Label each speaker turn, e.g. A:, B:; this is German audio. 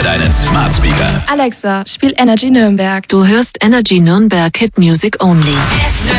A: deinen Smart Speaker.
B: Alexa, spiel Energy Nürnberg.
C: Du hörst Energy Nürnberg Hit Music Only.